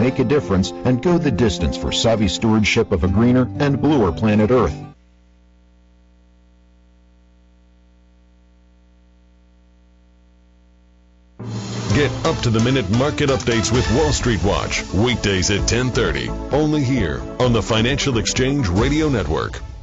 make a difference and go the distance for savvy stewardship of a greener and bluer planet Earth. Get up-to-the-minute market updates with Wall Street Watch, weekdays at 10:30, only here on the Financial Exchange Radio Network.